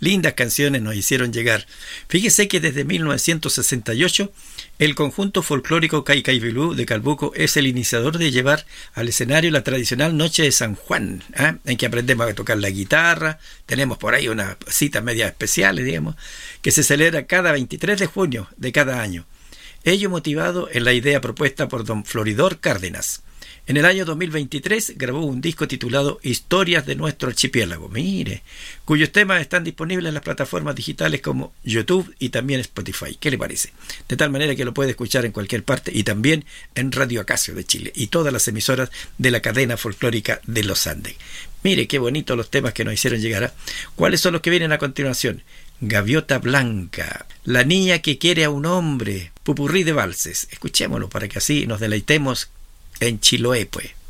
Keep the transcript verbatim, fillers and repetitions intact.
lindas canciones nos hicieron llegar. Fíjese que desde mil novecientos sesenta y ocho el conjunto folclórico Caicaibilú de Calbuco es el iniciador de llevar al escenario la tradicional Noche de San Juan, ¿eh? en que aprendemos a tocar la guitarra. Tenemos por ahí unas citas medias especiales, digamos, que se celebra cada veintitrés de junio de cada año. Ello motivado en la idea propuesta por don Floridor Cárdenas. En el año dos mil veintitrés grabó un disco titulado Historias de nuestro archipiélago, mire, cuyos temas están disponibles en las plataformas digitales como YouTube y también Spotify. ¿Qué le parece? De tal manera que lo puede escuchar en cualquier parte y también en Radio Acacio de Chile y todas las emisoras de la cadena folclórica de los Andes. Mire qué bonitos los temas que nos hicieron llegar, ¿eh? ¿Cuáles son los que vienen a continuación? Gaviota Blanca, La niña que quiere a un hombre, Pupurrí de valses. Escuchémoslo para que así nos deleitemos en Chiloé, pues.